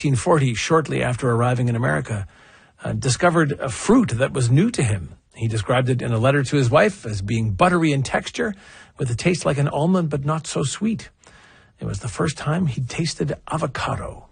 1940, shortly after arriving in America, discovered a fruit that was new to him. He described it in a letter to his wife as being buttery in texture, with a taste like an almond but not so sweet. It was the first time he'd tasted avocado.